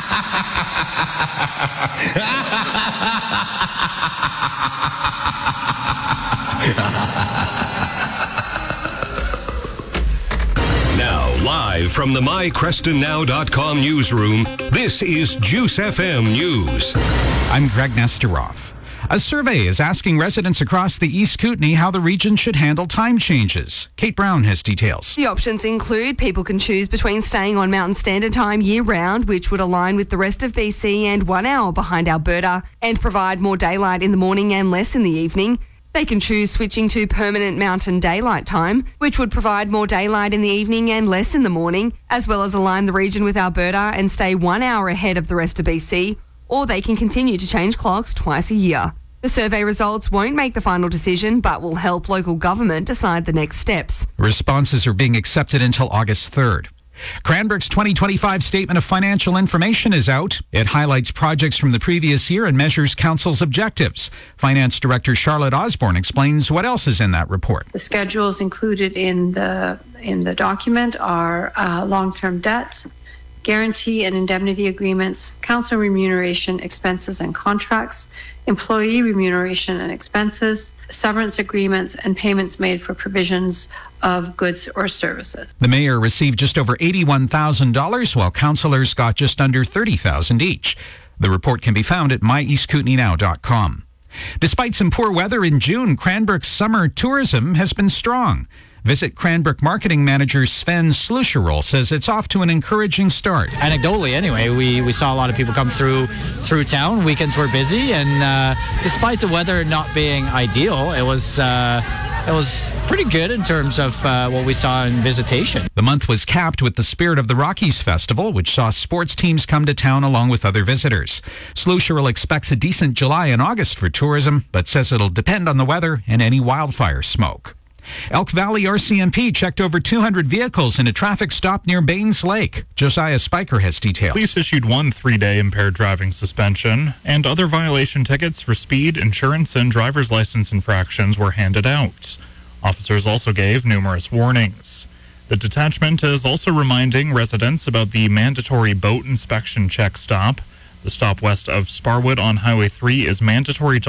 Now, live from the MyCrestonNow.com newsroom, this is Juice FM News. I'm Greg Nesteroff. A survey is asking residents across the East Kootenay how the region should handle time changes. Kate Brown has details. The options include people can choose between staying on Mountain Standard Time year-round, which would align with the rest of BC and 1 hour behind Alberta, and provide more daylight in the morning and less in the evening. They can choose switching to permanent Mountain Daylight Time, which would provide more daylight in the evening and less in the morning, as well as align the region with Alberta and stay 1 hour ahead of the rest of BC, or they can continue to change clocks twice a year. The survey results won't make the final decision, but will help local government decide the next steps. Responses are being accepted until August 3rd. Cranbrook's 2025 Statement of Financial Information is out. It highlights projects from the previous year and measures council's objectives. Finance Director Charlotte Osborne explains what else is in that report. The schedules included in the document are long-term debt, guarantee and indemnity agreements, council remuneration, expenses and contracts, employee remuneration and expenses, severance agreements, and payments made for provisions of goods or services. The mayor received just over $81,000, while councillors got just under $30,000 each. The report can be found at myeastkootenaynow.com. Despite some poor weather in June, Cranbrook's summer tourism has been strong. Visit Cranbrook Marketing Manager Sven Slusherol says it's off to an encouraging start. Anecdotally, anyway, we saw a lot of people come through town. Weekends were busy, and despite the weather not being ideal, it was pretty good in terms of what we saw in visitation. The month was capped with the Spirit of the Rockies Festival, which saw sports teams come to town along with other visitors. Slusherol expects a decent July and August for tourism, but says it'll depend on the weather and any wildfire smoke. Elk Valley RCMP checked over 200 vehicles in a traffic stop near Baines Lake. Josiah Spiker has details. Police issued one 3-day impaired driving suspension, and other violation tickets for speed, insurance, and driver's license infractions were handed out. Officers also gave numerous warnings. The detachment is also reminding residents about the mandatory boat inspection check stop. The stop west of Sparwood on Highway 3 is mandatory to